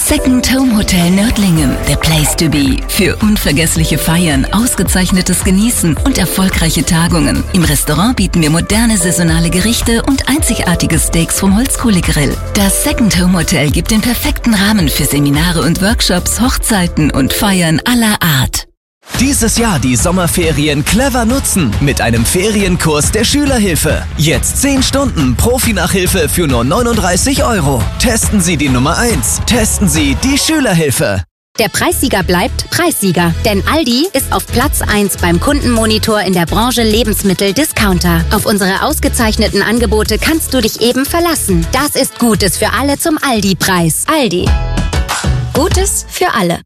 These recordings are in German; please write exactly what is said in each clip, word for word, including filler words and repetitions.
Second Home Hotel Nördlingen, the place to be. Für unvergessliche Feiern, ausgezeichnetes Genießen und erfolgreiche Tagungen. Im Restaurant bieten wir moderne saisonale Gerichte und einzigartige Steaks vom Holzkohlegrill. Das Second Home Hotel gibt den perfekten Rahmen für Seminare und Workshops, Hochzeiten und Feiern aller Art. Dieses Jahr die Sommerferien clever nutzen mit einem Ferienkurs der Schülerhilfe. Jetzt zehn Stunden Profi-Nachhilfe für nur neununddreißig Euro. Testen Sie die Nummer eins. Testen Sie die Schülerhilfe. Der Preissieger bleibt Preissieger, denn Aldi ist auf Platz eins beim Kundenmonitor in der Branche Lebensmittel-Discounter. Auf unsere ausgezeichneten Angebote kannst du dich eben verlassen. Das ist Gutes für alle zum Aldi-Preis. Aldi. Gutes für alle.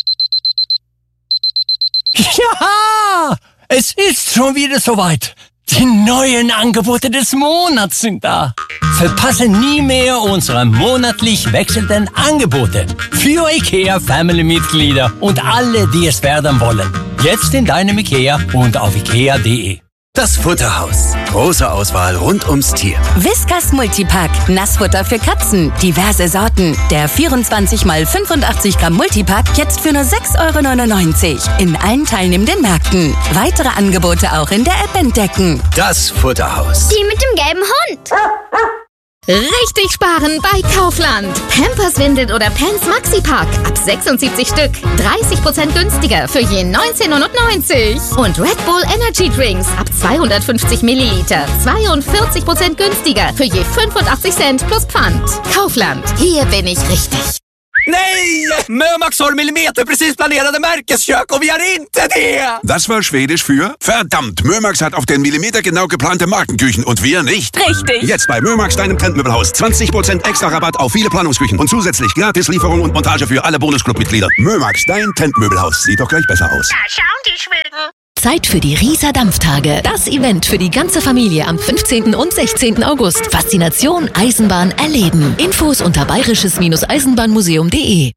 Ja, es ist schon wieder soweit. Die neuen Angebote des Monats sind da. Verpasse nie mehr unsere monatlich wechselnden Angebote für IKEA Family-Mitglieder und alle, die es werden wollen. Jetzt in deinem IKEA und auf ikea punkt de. Das Futterhaus. Große Auswahl rund ums Tier. Whiskas Multipack. Nassfutter für Katzen. Diverse Sorten. Der vierundzwanzig mal fünfundachtzig Gramm Multipack jetzt für nur sechs Euro neunundneunzig. In allen teilnehmenden Märkten. Weitere Angebote auch in der App entdecken. Das Futterhaus. Die mit dem gelben Hund. Richtig sparen bei Kaufland. Pampers, Windeln oder Pants Maxi-Pack. Ab sechsundsiebzig Stück. dreißig Prozent günstiger für je neunzehn neunundneunzig. Und Red Bull Energy Drinks ab zweihundertfünfzig Milliliter. zweiundvierzig Prozent günstiger für je fünfundachtzig Cent plus Pfand. Kaufland. Hier bin ich richtig. Nej! Mömax har millimeter precis planerade Märkeskök och vi har inte det! Das war Schwedisch für verdammt, Mömax hat auf den Millimeter genau geplante Markenküchen und wir nicht. Richtig. Jetzt bei Mömax, deinem Trendmöbelhaus. zwanzig Prozent extra Rabatt auf viele Planungsküchen und zusätzlich gratis Lieferung und Montage für alle Bonusclub-Mitglieder. Mömax, dein Trendmöbelhaus. Sieht doch gleich besser aus. Da schauen die Schweden. Zeit für die Rieser Dampftage. Das Event für die ganze Familie am fünfzehnten und sechzehnten August. Faszination Eisenbahn erleben. Infos unter bayerisches-eisenbahnmuseum punkt de.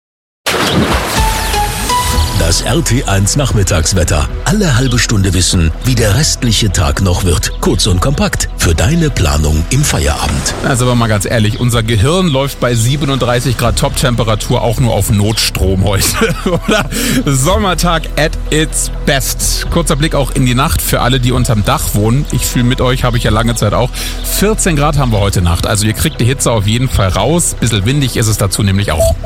Das R T eins Nachmittagswetter. Alle halbe Stunde wissen, wie der restliche Tag noch wird. Kurz und kompakt für deine Planung im Feierabend. Also aber mal ganz ehrlich, unser Gehirn läuft bei siebenunddreißig Grad Top-Temperatur auch nur auf Notstrom heute, oder? Sommertag at its best. Kurzer Blick auch in die Nacht für alle, die unterm Dach wohnen. Ich fühle mit euch, habe ich ja lange Zeit auch. vierzehn Grad haben wir heute Nacht. Also ihr kriegt die Hitze auf jeden Fall raus. Bisschen windig ist es dazu nämlich auch.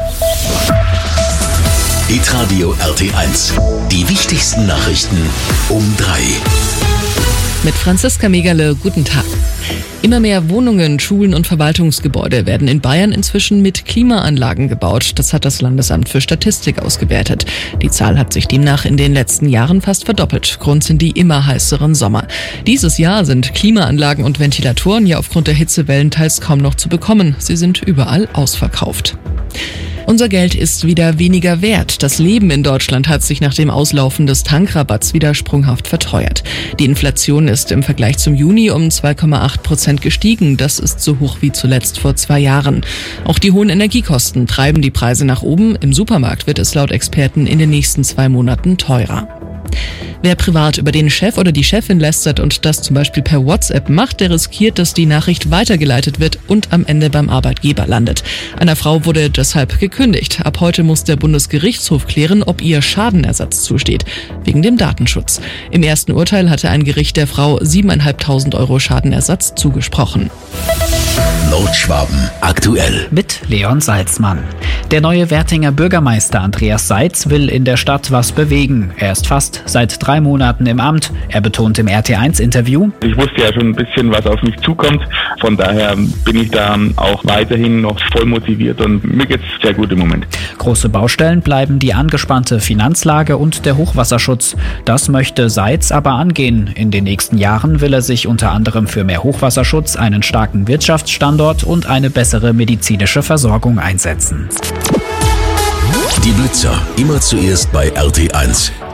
Hitradio R T eins. Die wichtigsten Nachrichten um drei. Mit Franziska Megerle, guten Tag. Immer mehr Wohnungen, Schulen und Verwaltungsgebäude werden in Bayern inzwischen mit Klimaanlagen gebaut. Das hat das Landesamt für Statistik ausgewertet. Die Zahl hat sich demnach in den letzten Jahren fast verdoppelt. Grund sind die immer heißeren Sommer. Dieses Jahr sind Klimaanlagen und Ventilatoren ja aufgrund der Hitzewellen teils kaum noch zu bekommen. Sie sind überall ausverkauft. Unser Geld ist wieder weniger wert. Das Leben in Deutschland hat sich nach dem Auslaufen des Tankrabatts wieder sprunghaft verteuert. Die Inflation ist im Vergleich zum Juni um zwei Komma acht Prozent gestiegen. Das ist so hoch wie zuletzt vor zwei Jahren. Auch die hohen Energiekosten treiben die Preise nach oben. Im Supermarkt wird es laut Experten in den nächsten zwei Monaten teurer. Wer privat über den Chef oder die Chefin lästert und das zum Beispiel per WhatsApp macht, der riskiert, dass die Nachricht weitergeleitet wird und am Ende beim Arbeitgeber landet. Einer Frau wurde deshalb gekündigt. Ab heute muss der Bundesgerichtshof klären, ob ihr Schadenersatz zusteht, wegen dem Datenschutz. Im ersten Urteil hatte ein Gericht der Frau siebentausendfünfhundert Euro Schadenersatz zugesprochen. Nordschwaben aktuell. Mit Leon Salzmann. Der neue Wertinger Bürgermeister Andreas Seitz will in der Stadt was bewegen. Er ist fast seit drei Monaten im Amt. Er betont im R T eins Interview: Ich wusste ja schon ein bisschen, was auf mich zukommt. Von daher bin ich da auch weiterhin noch voll motiviert und mir geht's sehr gut im Moment. Große Baustellen bleiben die angespannte Finanzlage und der Hochwasserschutz. Das möchte Seitz aber angehen. In den nächsten Jahren will er sich unter anderem für mehr Hochwasserschutz, einen starken Wirtschaftsstandort und eine bessere medizinische Versorgung einsetzen. Die Blitzer, immer zuerst bei R T eins.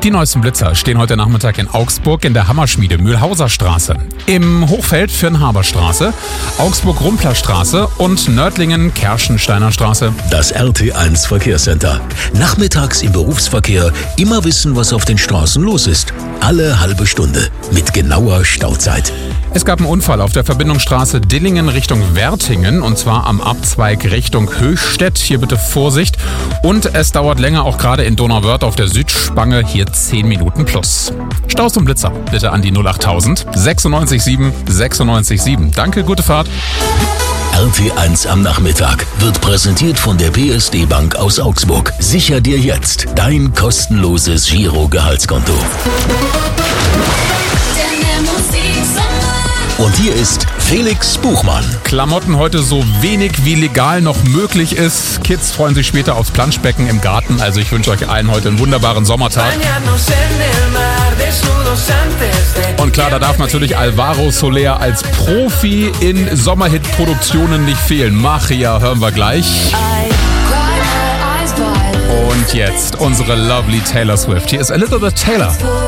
Die neuesten Blitzer stehen heute Nachmittag in Augsburg in der Hammerschmiede Mühlhauser Straße, im Hochfeld Fürnhaber Straße, Augsburg-Rumpler Straße und Nördlingen Kerschensteiner Straße. Das R T eins Verkehrscenter. Nachmittags im Berufsverkehr immer wissen, was auf den Straßen los ist. Alle halbe Stunde mit genauer Stauzeit. Es gab einen Unfall auf der Verbindungsstraße Dillingen Richtung Wertingen und zwar am Abzweig Richtung Höchstädt. Hier bitte Vorsicht. Und es dauert länger auch gerade in Donauwörth auf der Südspange. Hier zehn Minuten plus. Staus und Blitzer bitte an die null achttausend sechsundneunzig sieben sechsundneunzig sieben. Danke, gute Fahrt. R T eins am Nachmittag wird präsentiert von der P S D Bank aus Augsburg. Sicher dir jetzt dein kostenloses Giro-Gehaltskonto. Und hier ist Felix Buchmann. Klamotten heute so wenig wie legal noch möglich ist. Kids freuen sich später aufs Planschbecken im Garten. Also ich wünsche euch allen heute einen wunderbaren Sommertag. Und klar, da darf natürlich Alvaro Soler als Profi in Sommerhit-Produktionen nicht fehlen. Machia hören wir gleich. Und jetzt unsere lovely Taylor Swift. Hier ist Elizabeth Taylor.